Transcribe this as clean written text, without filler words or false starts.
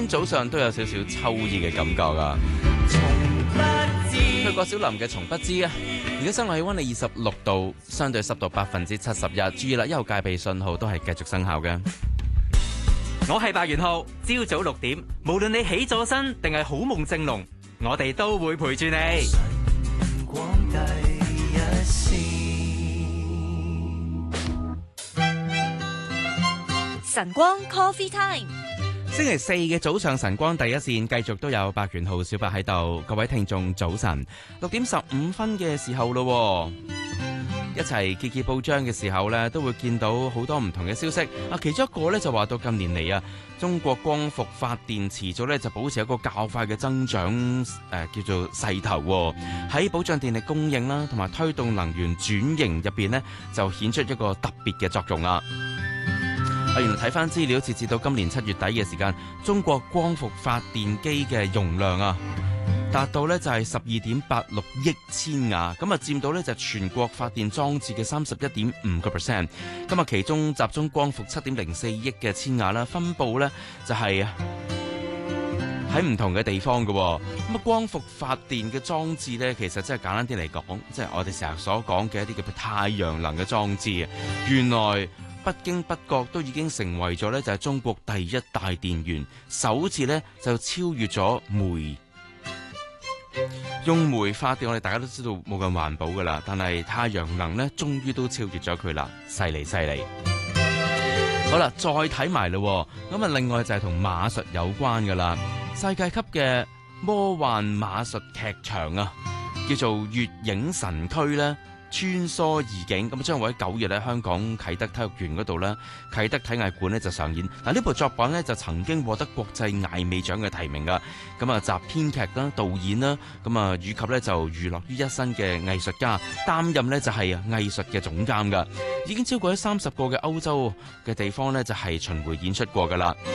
天早上都有少少秋意嘅感覺啊。去過小林嘅從不知啊，而家室外氣溫係26度，相對濕度71%。注意啦，一號戒備信號都係繼續生效嘅。 我係白元浩，朝早6點，無論你起咗身定係好夢正濃，我哋都會陪住你。 晨光 Coffee Time。 星期四嘅早上晨光第一線，繼續都有白元浩小白喺度，各位聽眾早晨，6點15分嘅時候咯，一齊揭揭報章嘅時候呢，都會見到好多唔同嘅消息。其中一個呢，就話到近年嚟啊，中國光伏發電遲早呢就保持一個較快嘅增長，叫做勢頭喺保障電力供應啦，同埋推動能源轉型入邊呢，就顯出一個特別嘅作用啦。原來睇翻資料，截至到今年7月底嘅時間，中國光伏發電機嘅容量啊，達到呢就係12.86億千瓦，咁啊佔到呢就全國發電裝置嘅31.5%。咁啊其中集中光伏7.04億嘅千瓦啦，分佈呢就係喺唔同嘅地方嘅。咁啊光伏發電嘅裝置呢，其實真係簡單啲嚟講，即係我哋成日所講嘅一啲叫太陽能嘅裝置。原來不經不覺都已經成為咗呢就係中國第一大電源，首次呢就超越咗煤。用煤發電，我哋大家都知道冇咁環保噶啦，但係太陽能呢終於都超越咗佢啦，犀利犀利。好啦，再睇埋咯，咁啊另外就係同馬術有關噶啦，世界級嘅魔幻馬術劇場啊，叫做月影神區呢，穿梭異境，咁將會喺9月喺香港啟德體育園嗰度咧，啟德體藝館咧就上演。嗱，呢部作品咧就曾經獲得國際艾美獎嘅提名噶。咁啊，集編劇啦、導演啦，咁啊以及咧就娛樂於一身嘅藝術家，擔任咧就係藝術嘅總監噶。已經超過咗30個嘅歐洲嘅地方咧就係巡迴演出過噶啦。